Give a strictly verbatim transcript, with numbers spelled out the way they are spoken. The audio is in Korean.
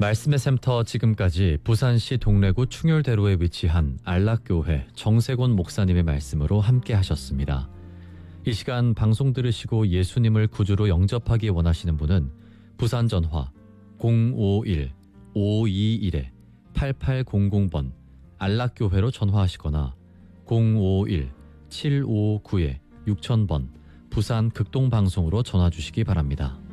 말씀의 샘터 지금까지 부산시 동래구 충혈대로에 위치한 안락교회 정세곤 목사님의 말씀으로 함께 하셨습니다. 이 시간 방송 들으시고 예수님을 구주로 영접하기 원하시는 분은 부산 전화 공오일 오이일 팔팔공공 번 안락교회로 전화하시거나 공오일 칠오구 육천 번 부산 극동방송으로 전화 주시기 바랍니다.